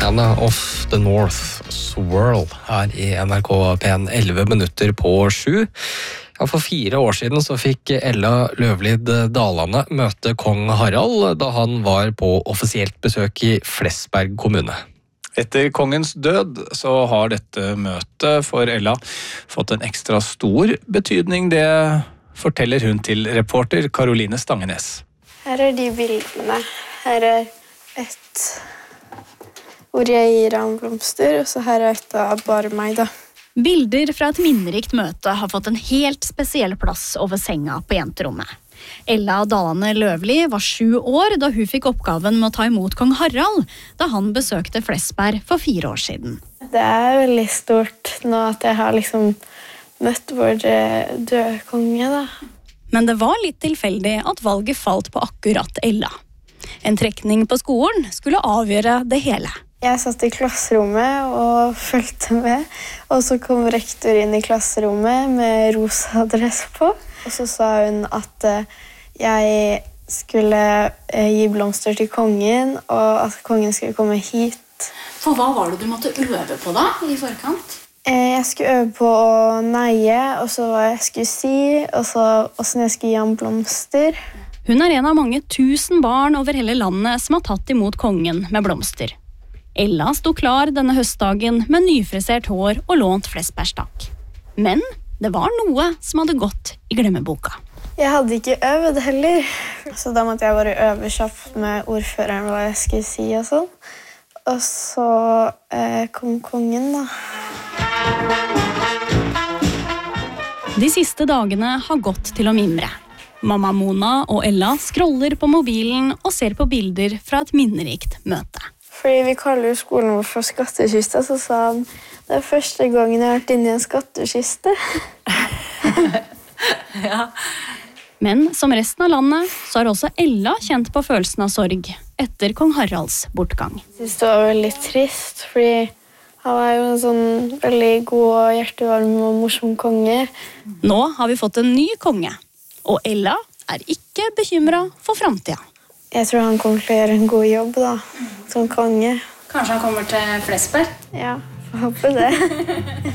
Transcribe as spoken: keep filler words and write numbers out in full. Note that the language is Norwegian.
Anna of the North Swirl her i N R K P en elleve minutter på sju. Ja, for fire år siden så fikk Ella Løvlid Dalane møte kong Harald da han var på offisielt besøk i Flesberg kommune. Etter kongens død så har dette møtet for Ella fått en ekstra stor betydning. Det forteller hun til reporter Karoline Stangenes. Her er de bildene. Her er et hvor jeg gir ham blomster, og så her er et av bare meg da. Bilder fra et minnerikt møte har fått en helt spesiell plass over senga på jenterommet. Ella Dalane Løvli var sju år da hun fikk oppgaven med å ta imot kong Harald da han besøkte Flesberg for fire år siden. Det er veldig stort nå at jeg har liksom møtt vår døde konge da. Men det var litt tilfeldig at valget falt på akkurat Ella. En trekning på skolen skulle avgjøre det hele. Jeg satt i klasserommet og fulgte med, og så kom rektor inn i klasserommet med rosa dress på. Og så sa hun at jeg skulle gi blomster til kongen, og at kongen skulle komme hit. For hva var det du måtte øve på da, i forkant? Jeg skulle øve på å neie, og så hva jeg skulle si, og så hvordan jeg skulle gi ham blomster. Hun er en av mange tusen barn over hele landet som har tatt imot kongen med blomster. Ella sto klar denne høstdagen med nyfrisert hår og lånt Flesbergstakk. Men det var noe som hadde gått i glemmeboka. Jeg hadde ikke øvd heller, så da måtte jeg bare øve kjapt med ordføreren hva jeg skulle si og sånn. Og så eh, kom kongen da. De siste dagene har gått til å mimre. Mamma Mona og Ella scroller på mobilen og ser på bilder fra et minnerikt møte. Fordi vi kaller jo skolen vår for skattkiste, så sa han, det er første gangen jeg har vært inne i en skattkiste. Ja. Men som resten av landet, så har også Ella kjent på følelsen av sorg etter kong Haralds bortgang. Jeg synes det var veldig trist, fordi han var jo en sånn veldig god og hjertevarm og morsom konge. Nå har vi fått en ny konge, og Ella er ikke bekymret for fremtiden. Jeg tror han kommer til å gjøre en god jobb da, som konge. Kanskje han kommer til Flesberg? Ja, får håpe det.